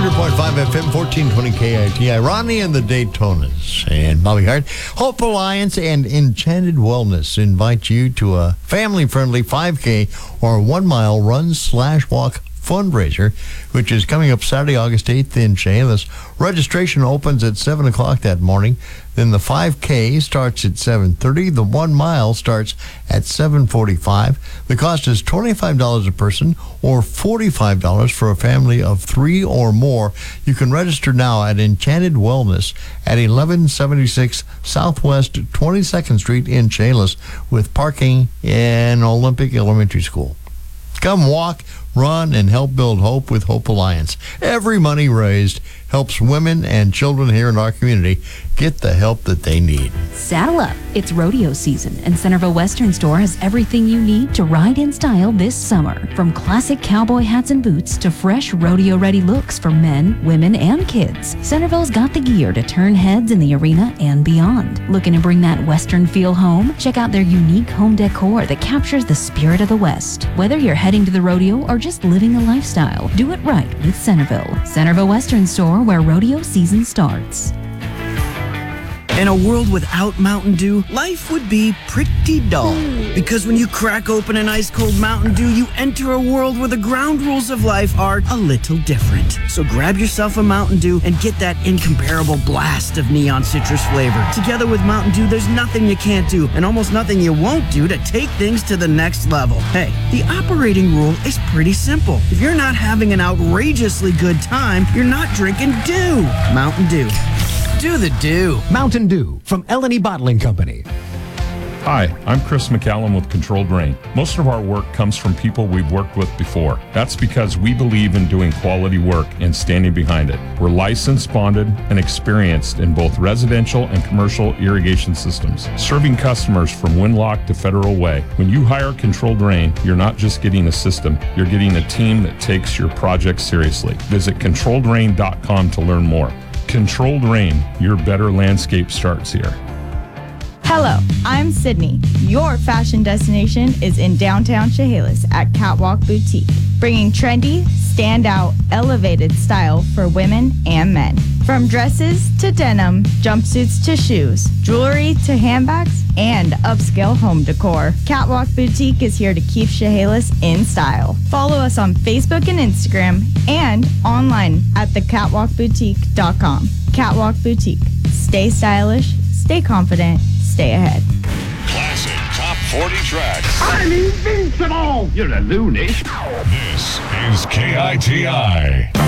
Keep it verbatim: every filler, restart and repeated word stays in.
hundred point five F M, fourteen twenty K I T I. Ronnie and the Daytonas and Bobby Hart. Hope Alliance and Enchanted Wellness invite you to a family-friendly five K or one-mile run slash walk fundraiser, which is coming up Saturday, August eighth in Chehalis. Registration opens at seven o'clock that morning. Then the five K starts at seven thirty. The one mile starts at seven forty-five. The cost is twenty-five dollars a person or forty-five dollars for a family of three or more. You can register now at Enchanted Wellness at eleven seventy-six Southwest twenty-second Street in Chehalis with parking in Olympic Elementary School. Come walk, run, and help build hope with Hope Alliance. Every money raised helps women and children here in our community get the help that they need. Saddle up. It's rodeo season, and Centerville Western Store has everything you need to ride in style this summer. From classic cowboy hats and boots to fresh rodeo-ready looks for men, women, and kids, Centerville's got the gear to turn heads in the arena and beyond. Looking to bring that Western feel home? Check out their unique home decor that captures the spirit of the West. Whether you're heading to the rodeo or just living the lifestyle, do it right with Centerville. Centerville Western Store, where rodeo season starts. In a world without Mountain Dew, life would be pretty dull. Because when you crack open an ice-cold Mountain Dew, you enter a world where the ground rules of life are a little different. So grab yourself a Mountain Dew and get that incomparable blast of neon citrus flavor. Together with Mountain Dew, there's nothing you can't do and almost nothing you won't do to take things to the next level. Hey, the operating rule is pretty simple. If you're not having an outrageously good time, you're not drinking Dew. Mountain Dew. Do the Dew. Mountain Dew from L and E Bottling Company. Hi, I'm Chris McCallum with Controlled Rain. Most of our work comes from people we've worked with before. That's because we believe in doing quality work and standing behind it. We're licensed, bonded, and experienced in both residential and commercial irrigation systems, serving customers from Windlock to Federal Way. When you hire Controlled Rain, you're not just getting a system, you're getting a team that takes your project seriously. Visit controlled rain dot com to learn more. Controlled Rain, your better landscape starts here. Hello, I'm Sydney. Your fashion destination is in downtown Chehalis at Catwalk Boutique, bringing trendy, standout, elevated style for women and men. From dresses to denim, jumpsuits to shoes, jewelry to handbags, and upscale home decor, Catwalk Boutique is here to keep Chehalis in style. Follow us on Facebook and Instagram and online at the catwalk boutique dot com. Catwalk Boutique. Stay stylish, stay confident, stay ahead. Classic Top forty tracks. I'm invincible! You're a loony. This is K I T I.